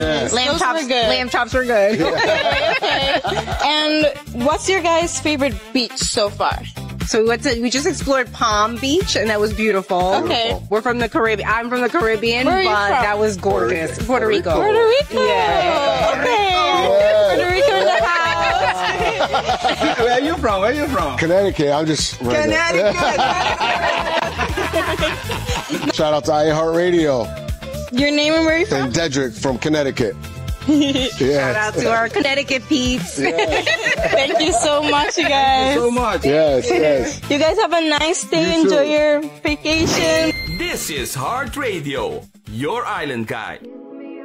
Lamb chops were good. Yeah. Okay. And what's your guys' favorite beach so far? So we just explored Palm Beach, and that was beautiful. Okay. We're from the Caribbean. I'm from the Caribbean, Where are you but from? that was gorgeous. Puerto Rico. Puerto Rico. Yeah. Okay. Yeah. Puerto Rico in the house. Where are you from? Where are you from? Connecticut. I'm just Connecticut. Shout out to iHeartRadio Your name and where you from? and Dedrick from Connecticut. Shout out to our Connecticut peeps. Thank you so much, you guys. So much. Yes, yes. You guys have a nice day. You too. Enjoy your vacation. This is Heart Radio, your island guide.